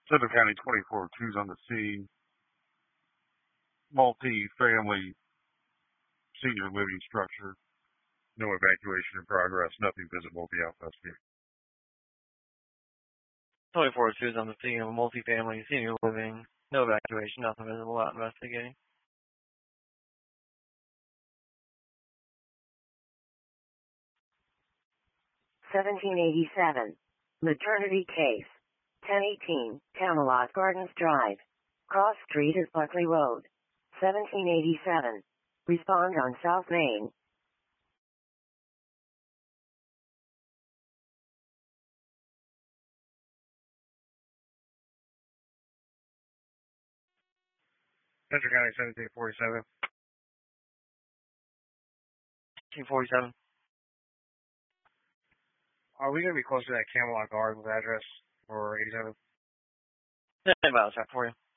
Central County 24-2's on the scene. Multi-family senior living structure. No evacuation in progress. Nothing visible beyond us here. 24-2 is on the scene of a multi-family senior living. No evacuation. Nothing visible. Out investigating. $17.87. Maternity case. 1018, Camelot Gardens Drive. Cross Street is Buckley Road. 1787. Respond on South Main. Central County 1747. 1747. Are we going to be close to that Camelot Gardens address for 87? Yeah, about that for you.